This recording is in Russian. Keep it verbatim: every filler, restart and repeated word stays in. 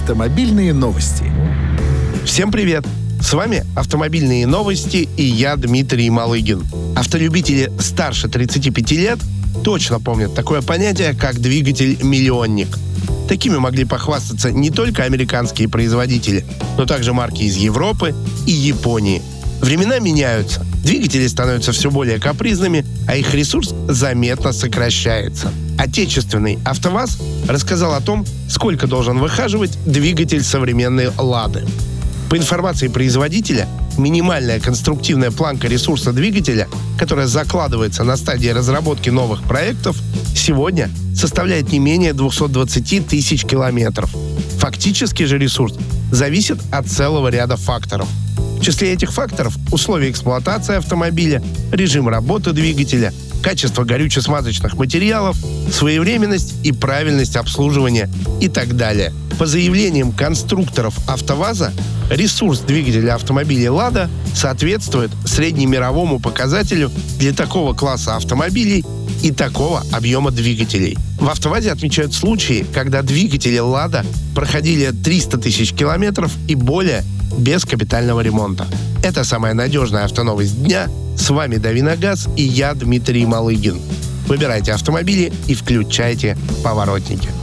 Автомобильные новости. Всем привет! С вами «Автомобильные новости» и я, Дмитрий Малыгин. Автолюбители старше тридцати пяти лет точно помнят такое понятие, как двигатель-миллионник. Такими могли похвастаться не только американские производители, но также марки из Европы и Японии. Времена меняются, двигатели становятся все более капризными, а их ресурс заметно сокращается. Отечественный «АвтоВАЗ» рассказал о том, сколько должен выхаживать двигатель современной «Лады». По информации производителя, минимальная конструктивная планка ресурса двигателя, которая закладывается на стадии разработки новых проектов, сегодня составляет не менее двухсот двадцати тысяч километров. Фактический же ресурс зависит от целого ряда факторов. В числе этих факторов условия эксплуатации автомобиля, режим работы двигателя, качество горюче-смазочных материалов, своевременность и правильность обслуживания и так далее. По заявлениям конструкторов «АвтоВАЗа», ресурс двигателя автомобиля «Лада» соответствует среднемировому показателю для такого класса автомобилей и такого объема двигателей. В «АвтоВАЗе» отмечают случаи, когда двигатели «Лада» проходили триста тысяч километров и более без капитального ремонта. Это самая надежная автоновость дня. С вами Давиногаз и я, Дмитрий Малыгин. Выбирайте автомобили и включайте поворотники.